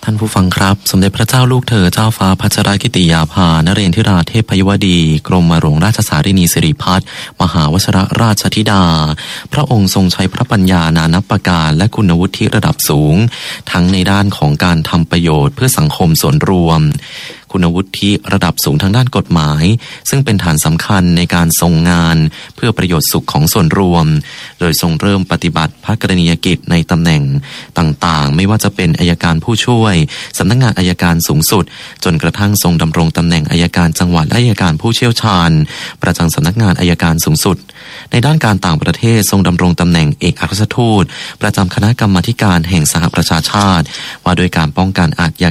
ท่านผู้ฟังครับสมเด็จพระเจ้าลูกเธอเจ้าฟ้าพัชรกิติยาภานเรนทิราเทพยวดีกรมหลวงราชสารินีสิริพัฒน์มหาวชรราชธิดาพระองค์ทรงใช้พระปัญญานานับประการและคุณวุฒิระดับสูงทั้งในด้านของการทำประโยชน์เพื่อสังคมส่วนรวมคุณวุฒิระดับสูงทางด้านกฎหมายซึ่งเป็นฐานสำคัญในการทรงงานเพื่อประโยชน์สุขของส่วนรวมโดยทรงเริ่มปฏิบัติพระกรณียกิจในตำแหน่งต่างๆไม่ว่าจะเป็นอัยการผู้ช่วยสำนักงานอัยการสูงสุดจนกระทั่งทรงดำรงตำแหน่งอัยการจังหวัดและอัยการผู้เชี่ยวชาญประจำสำนักงานอัยการสูงสุดในด้านการต่างประเทศทรงดำรงตำแหน่งเอกอัครราชทูตประจำคณะกรรมาธิการแห่งสหประชาชาติว่าโดยการป้องกันอาชญากรรม